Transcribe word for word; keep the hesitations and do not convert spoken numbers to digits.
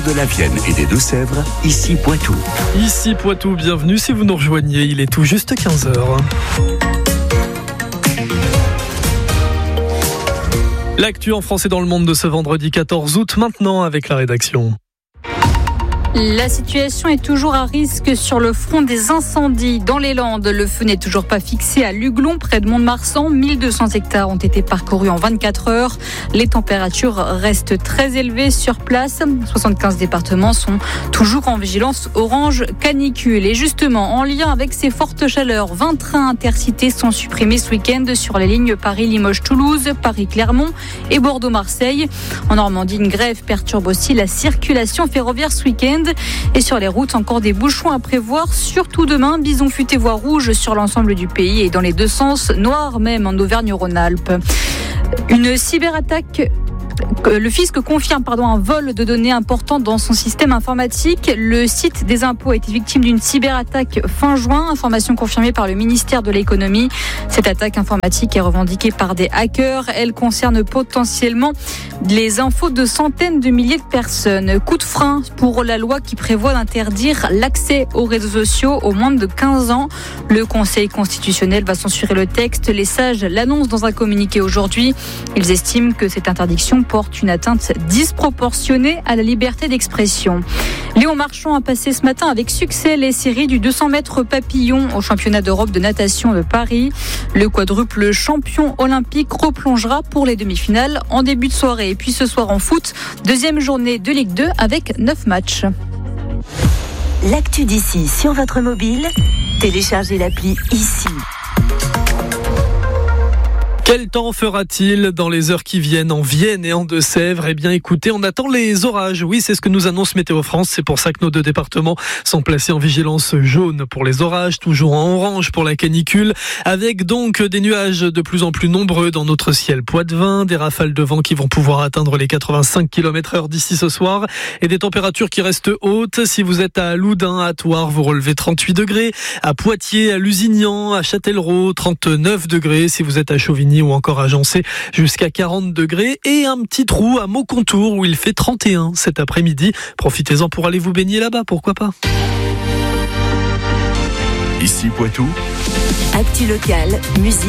De la Vienne et des Deux-Sèvres, ici Poitou. Ici Poitou, bienvenue si vous nous rejoignez, il est tout juste quinze heures. L'actu en France et dans le monde de ce vendredi quatorze août, maintenant avec la rédaction. La situation est toujours à risque sur le front des incendies. Dans les Landes, le feu n'est toujours pas fixé à Luglon, près de Mont-de-Marsan. mille deux cents hectares ont été parcourus en vingt-quatre heures. Les températures restent très élevées sur place. soixante-quinze départements sont toujours en vigilance orange canicule. Et justement, en lien avec ces fortes chaleurs, vingt trains intercités sont supprimés ce week-end sur les lignes Paris-Limoges-Toulouse, Paris-Clermont et Bordeaux-Marseille. En Normandie, une grève perturbe aussi la circulation ferroviaire ce week-end. Et sur les routes, encore des bouchons à prévoir, surtout demain. Bison futé voie rouge sur l'ensemble du pays et dans les deux sens, noir même en Auvergne-Rhône-Alpes. Une cyberattaque. Le fisc confirme pardon, un vol de données important dans son système informatique. Le site des impôts a été victime d'une cyberattaque fin juin, information confirmée par le ministère de l'économie. Cette attaque informatique est revendiquée par des hackers. Elle concerne potentiellement les infos de centaines de milliers de personnes. Coup de frein pour la loi qui prévoit d'interdire l'accès aux réseaux sociaux aux moins de quinze ans. Le Conseil constitutionnel va censurer le texte. Les sages l'annoncent dans un communiqué aujourd'hui. Ils estiment que cette interdiction porte une atteinte disproportionnée à la liberté d'expression. Léon Marchand a passé ce matin avec succès les séries du deux cents mètres papillon au championnat d'Europe de natation de Paris. Le quadruple champion olympique replongera pour les demi-finales en début de soirée. Et puis ce soir en foot, deuxième journée de Ligue deux avec neuf matchs. L'actu d'ici sur votre mobile, téléchargez l'appli ici. Quel temps fera-t-il dans les heures qui viennent en Vienne et en Deux-Sèvres ? Eh bien, écoutez, on attend les orages. Oui, c'est ce que nous annonce Météo France. C'est pour ça que nos deux départements sont placés en vigilance jaune pour les orages, toujours en orange pour la canicule, avec donc des nuages de plus en plus nombreux dans notre ciel poitevin, des rafales de vent qui vont pouvoir atteindre les quatre-vingt-cinq kilomètres heure d'ici ce soir, et des températures qui restent hautes. Si vous êtes à Loudun, à Thouars, vous relevez trente-huit degrés, à Poitiers, à Lusignan, à Châtellerault, trente-neuf degrés. Si vous êtes à Chauvigny ou encore agencé jusqu'à quarante degrés, et un petit trou à Maucontour où il fait trente et un cet après-midi. Profitez-en pour aller vous baigner là-bas, pourquoi pas. Ici Poitou. Actu locale, musique.